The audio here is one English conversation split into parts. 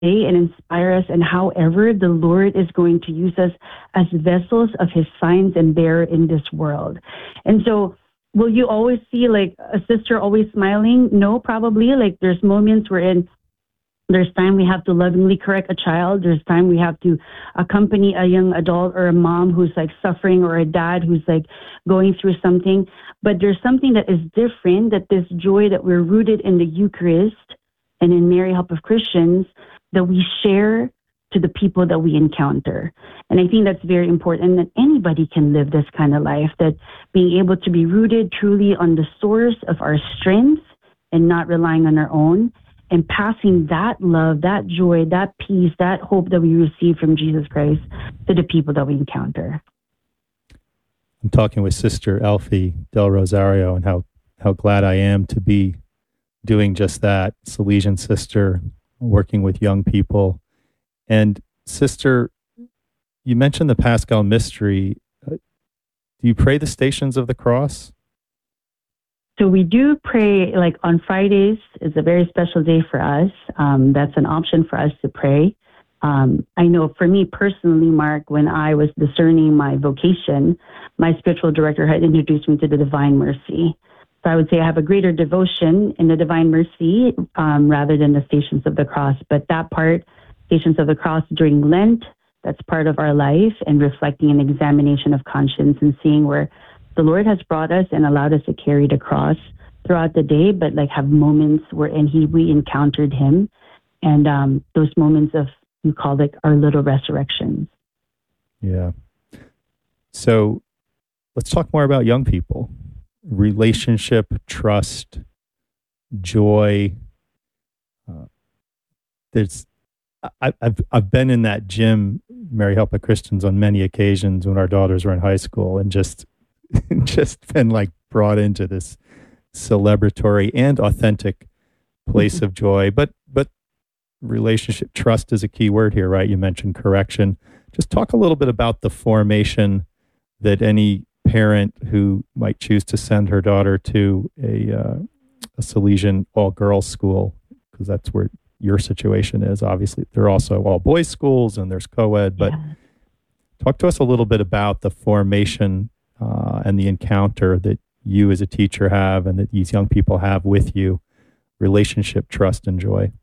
say and inspire us, and however the Lord is going to use us as vessels of his signs and bearer in this world. And so, will you always see like a sister always smiling? No, probably. Like there's moments wherein there's time we have to lovingly correct a child. There's time we have to accompany a young adult or a mom who's like suffering, or a dad who's like going through something. But there's something that is different, that this joy that we're rooted in the Eucharist and in Mary, Help of Christians, that we share to the people that we encounter. And I think that's very important, that anybody can live this kind of life, that being able to be rooted truly on the source of our strength and not relying on our own, and passing that love, that joy, that peace, that hope that we receive from Jesus Christ to the people that we encounter. I'm talking with Sister Elfie Del Rosario, and how glad I am to be doing just that. Salesian sister, working with young people. And Sister, you mentioned the Paschal Mystery. Do you pray the Stations of the Cross? So we do pray, like on Fridays is a very special day for us. That's an option for us to pray. I know for me personally, Mark, when I was discerning my vocation, my spiritual director had introduced me to the Divine Mercy. So I would say I have a greater devotion in the Divine Mercy rather than the Stations of the Cross. But that part, Stations of the Cross during Lent, that's part of our life, and reflecting an examination of conscience and seeing where the Lord has brought us and allowed us to carry the cross throughout the day, but like have moments wherein we encountered him, and those moments of, you call it our little resurrections. Yeah. So let's talk more about young people. Relationship, trust, joy. I've been in that gym, Mary Help of Christians, on many occasions when our daughters were in high school, and just been like brought into this celebratory and authentic place of joy. But relationship, trust is a key word here, right? You mentioned correction. Just talk a little bit about the formation that any parent who might choose to send her daughter to a Salesian all-girls school, because that's where your situation is. Obviously, there are also all-boys schools and there's co-ed, but talk to us a little bit about the formation and the encounter that you as a teacher have and that these young people have with you, relationship, trust, and joy.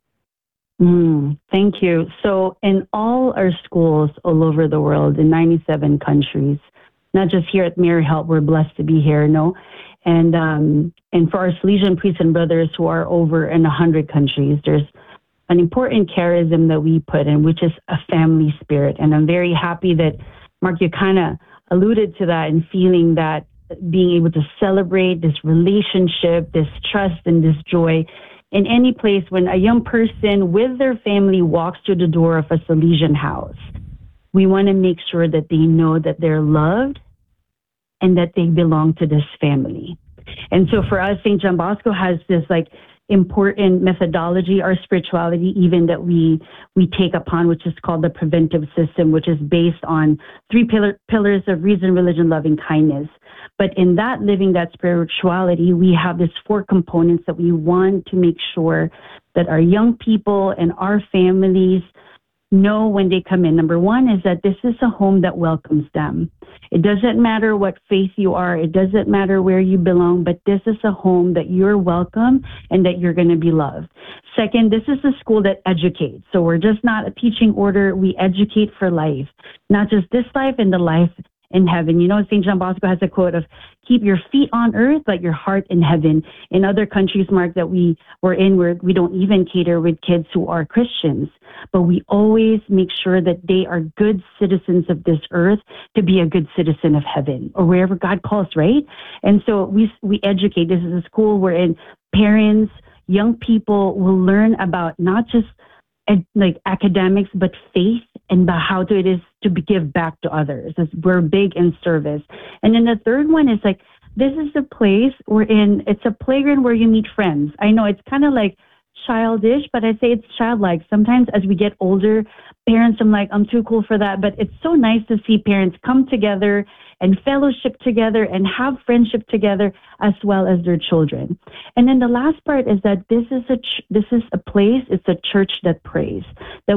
Thank you. So in all our schools all over the world, in 97 countries, not just here at Mary Help, we're blessed to be here, no? And for our Salesian priests and brothers who are over in 100 countries, there's an important charism that we put in, which is a family spirit. And I'm very happy that, Mark, you kind of alluded to that, and feeling that being able to celebrate this relationship, this trust, and this joy in any place when a young person with their family walks through the door of a Salesian house. We want to make sure that they know that they're loved and that they belong to this family. And so for us, St. John Bosco has this like important methodology, our spirituality even, that we take upon, which is called the preventive system, which is based on three pillars of reason, religion, love, and kindness. But in that living that spirituality, we have these four components that we want to make sure that our young people and our families know when they come in. Number one is that this is a home that welcomes them. It doesn't matter what faith you are. It doesn't matter where you belong, but this is a home that you're welcome and that you're going to be loved. Second, this is a school that educates. So we're just not a teaching order. We educate for life, not just this life and the life in heaven. You know, St. John Bosco has a quote of, keep your feet on earth, but your heart in heaven. In other countries, Mark, that we were in, where we don't even cater with kids who are Christians, but we always make sure that they are good citizens of this earth to be a good citizen of heaven, or wherever God calls, right? And so we educate. This is a school wherein parents, young people will learn about not just like academics, but faith, and how it is to give back to others. We're big in service. And then the third one is like, this is a place it's a playground where you meet friends. I know it's kind of like childish, but I say it's childlike. Sometimes as we get older, parents, I'm like, I'm too cool for that. But it's so nice to see parents come together and fellowship together and have friendship together as well as their children. And then the last part is that this is a place, it's a church that prays. That